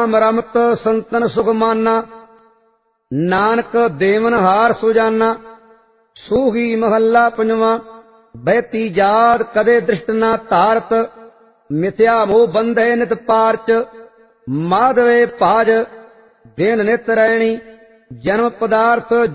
राम रमत संतन सुख माना, नानक देवन हार सुजाना। सूही महला पंजवा। बहती जात कदे दृष्ट ना तारत, मिथ्या मोह बंधे नित पारच। माधवे पाज बेन नित रैणी, जन्म पदार्थ